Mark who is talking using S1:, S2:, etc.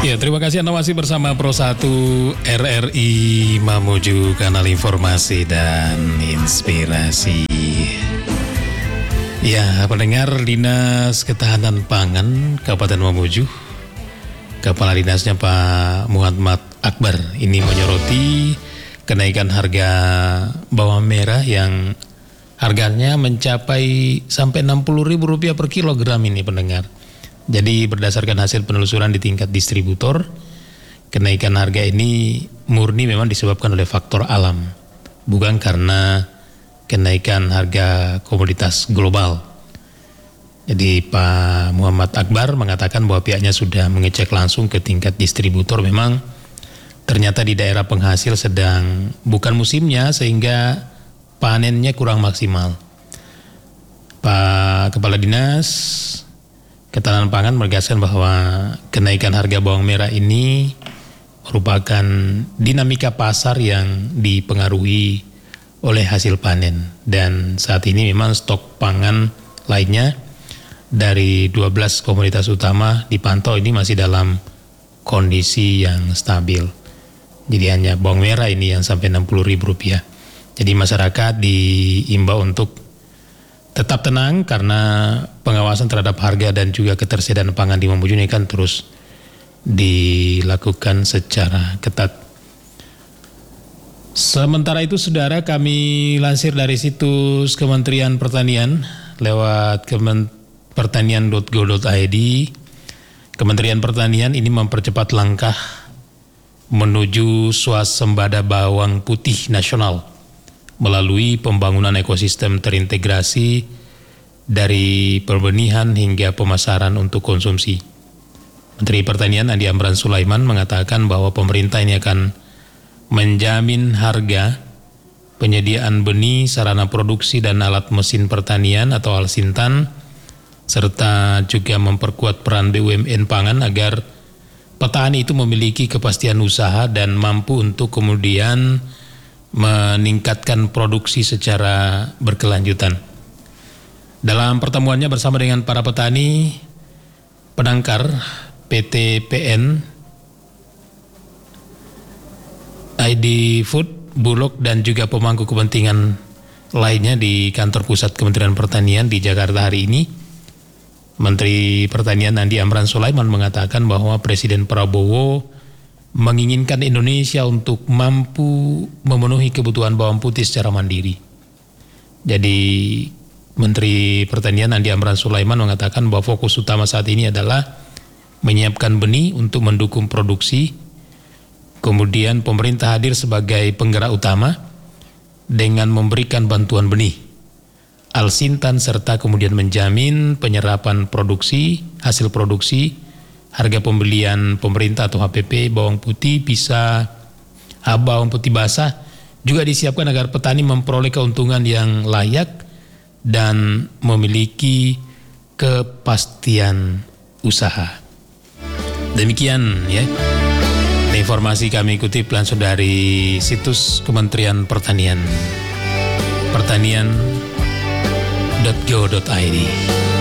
S1: Ya, terima kasih Anda masih bersama Pro 1 RRI Mamuju, kanal informasi dan inspirasi. Ya, pendengar, Dinas Ketahanan Pangan Kabupaten Mamuju, Kepala Dinasnya Pak Muhammad Akbar ini menyoroti kenaikan harga bawang merah yang harganya mencapai sampai Rp60.000 per kilogram ini, pendengar. Jadi berdasarkan hasil penelusuran di tingkat distributor, kenaikan harga ini murni memang disebabkan oleh faktor alam, bukan karena kenaikan harga komoditas global. Jadi Pak Muhammad Akbar mengatakan bahwa pihaknya sudah mengecek langsung ke tingkat distributor, memang ternyata di daerah penghasil sedang bukan musimnya sehingga panennya kurang maksimal. Pak Kepala Dinas Ketahanan Pangan menegaskan bahwa kenaikan harga bawang merah ini merupakan dinamika pasar yang dipengaruhi oleh hasil panen, dan saat ini memang stok pangan lainnya dari 12 komoditas utama dipantau ini masih dalam kondisi yang stabil. Jadi hanya bawang merah ini yang sampai Rp60.000. Jadi masyarakat diimbau untuk tetap tenang karena pengawasan terhadap harga dan juga ketersediaan pangan di Mamuju ini kan terus dilakukan secara ketat. Sementara itu, saudara, kami lansir dari situs Kementerian Pertanian lewat pertanian.go.id. Kementerian Pertanian ini mempercepat langkah menuju swasembada bawang putih nasional melalui pembangunan ekosistem terintegrasi dari perbenihan hingga pemasaran untuk konsumsi. Menteri Pertanian Andi Amran Sulaiman mengatakan bahwa pemerintah ini akan menjamin harga, penyediaan benih, sarana produksi dan alat mesin pertanian atau Alsintan, serta juga memperkuat peran BUMN pangan agar petani itu memiliki kepastian usaha dan mampu untuk kemudian meningkatkan produksi secara berkelanjutan. Dalam pertemuannya bersama dengan para petani, penangkar PT PN, ID Food, Bulog dan juga pemangku kepentingan lainnya di kantor pusat Kementerian Pertanian di Jakarta hari ini, Menteri Pertanian Andi Amran Sulaiman mengatakan bahwa Presiden Prabowo menginginkan Indonesia untuk mampu memenuhi kebutuhan bawang putih secara mandiri. Jadi Menteri Pertanian Andi Amran Sulaiman mengatakan bahwa fokus utama saat ini adalah menyiapkan benih untuk mendukung produksi. Kemudian pemerintah hadir sebagai penggerak utama dengan memberikan bantuan benih, Alsintan, serta kemudian menjamin penyerapan produksi, hasil produksi, harga pembelian pemerintah atau HPP bawang putih bawang putih basah juga disiapkan agar petani memperoleh keuntungan yang layak dan memiliki kepastian usaha. Demikian ya, informasi kami kutip langsung dari situs Kementerian Pertanian, pertanian.go.id.